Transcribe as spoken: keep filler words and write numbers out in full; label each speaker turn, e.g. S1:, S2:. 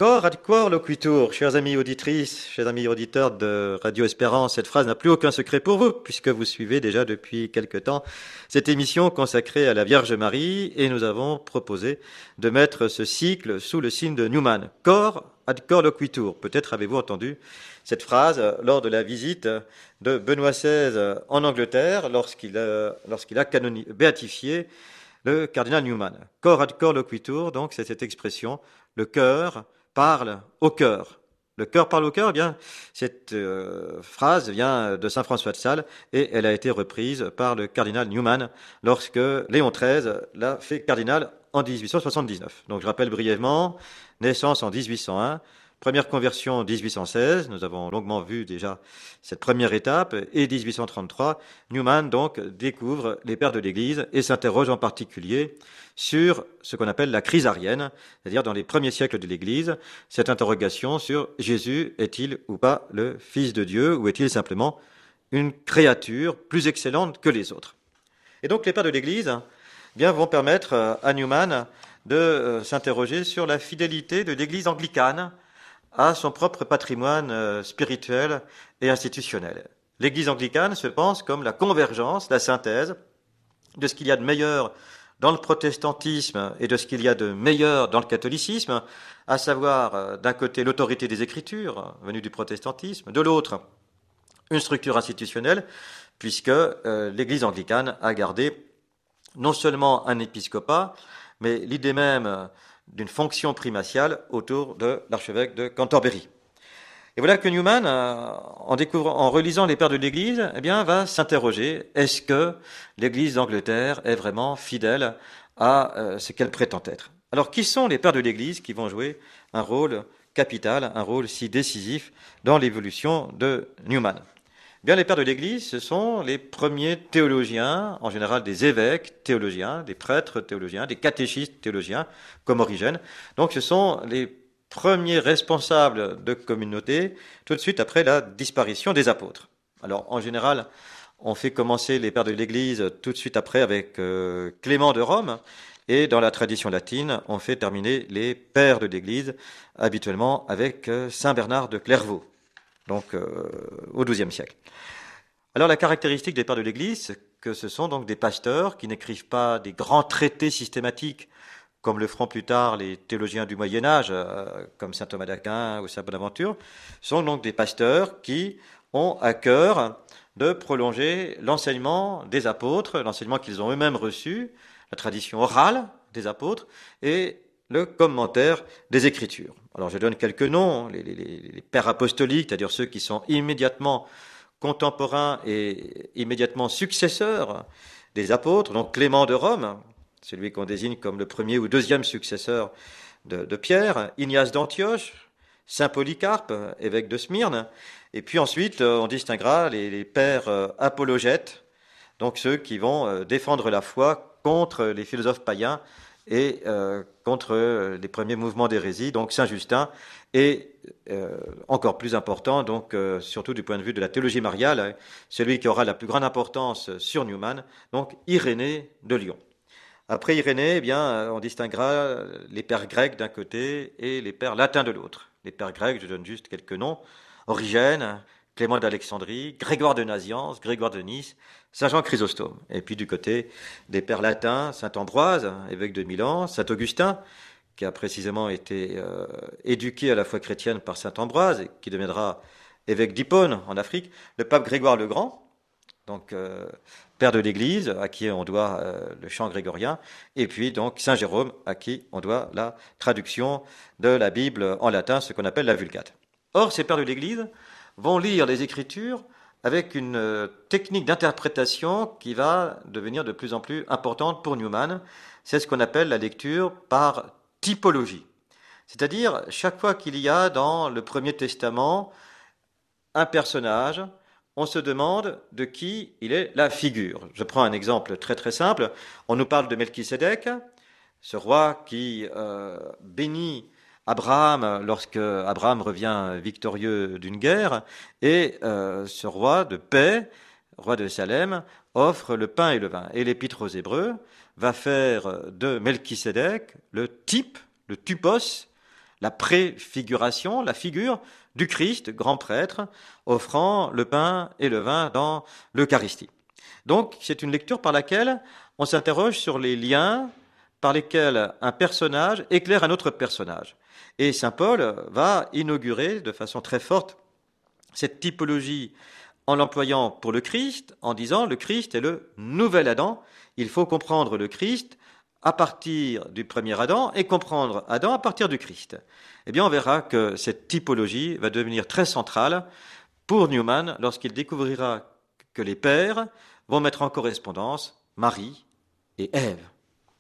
S1: Cor ad cor loquitur, chers amis auditrices, chers amis auditeurs de Radio Espérance, cette phrase n'a plus aucun secret pour vous, puisque vous suivez déjà depuis quelque temps cette émission consacrée à la Vierge Marie, et nous avons proposé de mettre ce cycle sous le signe de Newman. Cor ad cor loquitur. Peut-être avez-vous entendu cette phrase lors de la visite de Benoît seize en Angleterre, lorsqu'il a, lorsqu'il a canoni- béatifié le cardinal Newman. Cor ad cor loquitur, donc c'est cette expression, le cœur parle au cœur. Le cœur parle au cœur, eh bien, cette euh, phrase vient de saint François de Sales et elle a été reprise par le cardinal Newman lorsque Léon treize l'a fait cardinal en dix-huit cent soixante-dix-neuf. Donc je rappelle brièvement, naissance en dix-huit cent un, première conversion en dix-huit cent seize, nous avons longuement vu déjà cette première étape, et dix-huit cent trente-trois, Newman donc découvre les pères de l'Église et s'interroge en particulier sur ce qu'on appelle la crise arienne, c'est-à-dire dans les premiers siècles de l'Église, cette interrogation sur Jésus est-il ou pas le Fils de Dieu, ou est-il simplement une créature plus excellente que les autres. Et donc les pères de l'Église eh bien, vont permettre à Newman de euh, s'interroger sur la fidélité de l'Église anglicane à son propre patrimoine euh, spirituel et institutionnel. L'Église anglicane se pense comme la convergence, la synthèse de ce qu'il y a de meilleur dans le protestantisme et de ce qu'il y a de meilleur dans le catholicisme, à savoir euh, d'un côté l'autorité des Écritures, venue du protestantisme, de l'autre une structure institutionnelle, puisque euh, l'Église anglicane a gardé non seulement un épiscopat, mais l'idée même d'une fonction primatiale autour de l'archevêque de Canterbury. Et voilà que Newman, en, découvrant, en relisant les pères de l'Église, eh bien, va s'interroger, est-ce que l'Église d'Angleterre est vraiment fidèle à euh, ce qu'elle prétend être? Alors, qui sont les pères de l'Église qui vont jouer un rôle capital, un rôle si décisif dans l'évolution de Newman? Eh bien, les pères de l'Église, ce sont les premiers théologiens, en général des évêques théologiens, des prêtres théologiens, des catéchistes théologiens, comme Origène. Donc, ce sont les premiers responsables de communauté, tout de suite après la disparition des apôtres. Alors, en général, on fait commencer les pères de l'Église tout de suite après avec euh, Clément de Rome, et dans la tradition latine, on fait terminer les pères de l'Église, habituellement avec euh, Saint Bernard de Clairvaux, donc euh, au douzième siècle. Alors, la caractéristique des pères de l'Église, c'est que ce sont donc des pasteurs qui n'écrivent pas des grands traités systématiques, comme le feront plus tard les théologiens du Moyen-Âge, euh, comme saint Thomas d'Aquin ou saint Bonaventure, sont donc des pasteurs qui ont à cœur de prolonger l'enseignement des apôtres, l'enseignement qu'ils ont eux-mêmes reçu, la tradition orale des apôtres et le commentaire des Écritures. Alors je donne quelques noms, les, les, les pères apostoliques, c'est-à-dire ceux qui sont immédiatement contemporains et immédiatement successeurs des apôtres, donc Clément de Rome, celui qu'on désigne comme le premier ou deuxième successeur de, de Pierre, Ignace d'Antioche, saint Polycarpe, évêque de Smyrne, et puis ensuite on distinguera les, les pères apologètes, donc ceux qui vont défendre la foi contre les philosophes païens et euh, contre les premiers mouvements d'hérésie, donc saint Justin, et euh, encore plus important, donc euh, surtout du point de vue de la théologie mariale, celui qui aura la plus grande importance sur Newman, donc Irénée de Lyon. Après Irénée, eh bien, on distinguera les pères grecs d'un côté et les pères latins de l'autre. Les pères grecs, je donne juste quelques noms, Origène, Clément d'Alexandrie, Grégoire de Nazianze, Grégoire de Nice, saint Jean Chrysostome. Et puis du côté des pères latins, saint Ambroise, évêque de Milan, saint Augustin, qui a précisément été euh, éduqué à la foi chrétienne par saint Ambroise et qui deviendra évêque d'Hippone en Afrique, le pape Grégoire le Grand, donc euh, père de l'Église, à qui on doit euh, le chant grégorien, et puis donc saint Jérôme, à qui on doit la traduction de la Bible en latin, ce qu'on appelle la Vulgate. Or, ces pères de l'Église vont lire les Écritures avec une euh, technique d'interprétation qui va devenir de plus en plus importante pour Newman. C'est ce qu'on appelle la lecture par typologie. C'est-à-dire, chaque fois qu'il y a dans le Premier Testament un personnage, on se demande de qui il est la figure. Je prends un exemple très très simple. On nous parle de Melchisédek, ce roi qui euh, bénit Abraham lorsque Abraham revient victorieux d'une guerre, et euh, ce roi de paix, roi de Salem, offre le pain et le vin. Et l'Épître aux Hébreux va faire de Melchisédek le type, le typos, la préfiguration, la figure du Christ, grand prêtre, offrant le pain et le vin dans l'Eucharistie. Donc, c'est une lecture par laquelle on s'interroge sur les liens par lesquels un personnage éclaire un autre personnage. Et saint Paul va inaugurer de façon très forte cette typologie en l'employant pour le Christ, en disant le Christ est le nouvel Adam. Il faut comprendre le Christ à partir du premier Adam et comprendre Adam à partir du Christ. Eh bien, on verra que cette typologie va devenir très centrale pour Newman lorsqu'il découvrira que les pères vont mettre en correspondance Marie et Ève.